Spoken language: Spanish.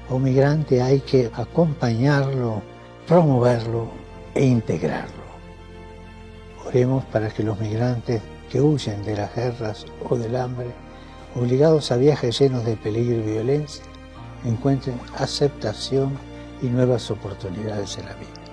A un migrante hay que acompañarlo, promoverlo e integrarlo. Oremos para que los migrantes que huyen de las guerras o del hambre, obligados a viajes llenos de peligro y violencia, encuentren aceptación y nuevas oportunidades en la vida.